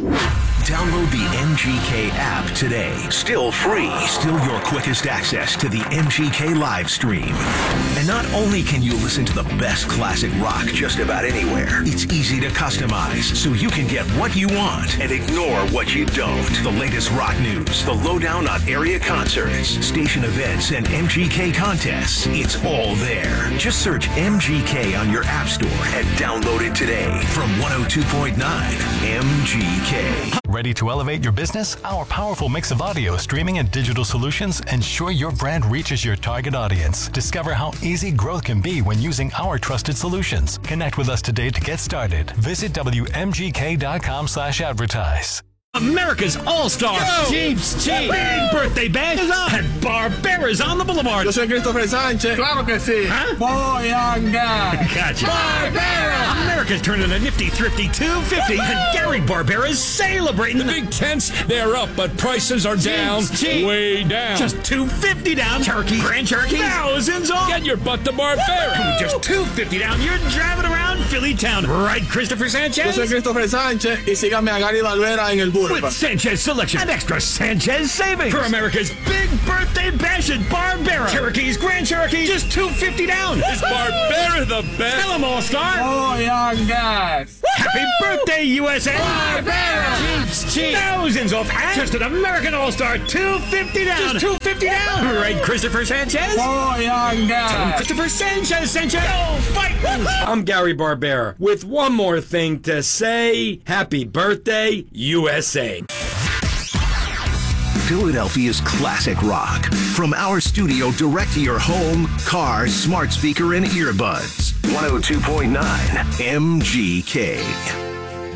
Download the MGK app today. Still free. Still your quickest access to the MGK live stream. And not only can you listen to the best classic rock just about anywhere, it's easy to customize so you can get what you want and ignore what you don't. The latest rock news, the lowdown on area concerts, station events, and MGK contests. It's all there. Just search MGK on your app store and download it today from 102.9 MGK. Ready to elevate your business? Our powerful mix of audio, streaming, and digital solutions ensure your brand reaches your target audience. Discover how easy growth can be when using our trusted solutions. Connect with us today to get started. Visit WMGK.com/advertise. America's All-Star Chiefs Big Birthday Bash is on at Barbera's on the Boulevard. Yo soy Christopher Sánchez. Claro que sí. Huh? Voy a gas. Gotcha. Barbera! America's turning a nifty, thrifty $250, and Gary Barbera's celebrating The big tents, they're up, but prices are down. Way down. Just $250 down. Turkey, Grand Cherokee, thousands off. Get your butt to Barbera. Just $250 down. You're driving around Philly town, right, Christopher Yo Sanchez? soy Christopher Sánchez y síganme a Gary Barbera en el With Boulevard. Sanchez Selection and extra Sanchez savings for America's Big Birthday Bash at Barbera. Cherokees, Grand Cherokee, just $250 down. Is Barbera the best? Tell them, All-Star. Voy a gas. Happy birthday, USA! Barbera. Chiefs, thousands off and just an American All-Star, $250 down. Just $250 down. Right, Christopher Sanchez? Voy a gas. Christopher Sanchez, Go fight! I'm Gary Barbera with one more thing to say. Happy birthday, USA. Philadelphia's classic rock. From our studio direct to your home, car, smart speaker, and earbuds. 102.9 MGK.